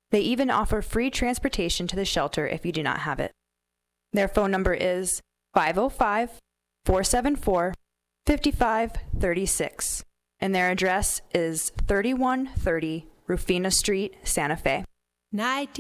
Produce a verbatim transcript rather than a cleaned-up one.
They even offer free transportation to the shelter if you do not have it. Their phone number is five oh five, four seven four, five five three six, and their address is thirty-one thirty Rufina Street, Santa Fe. Night